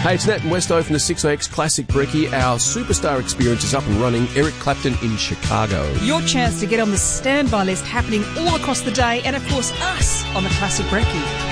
Hey, it's Nat and Westo from the 6AX Classic Brekkie. Our superstar experience is up and running. Eric Clapton in Chicago. Your chance to get on the standby list happening all across the day, and of course us on the Classic Brekkie.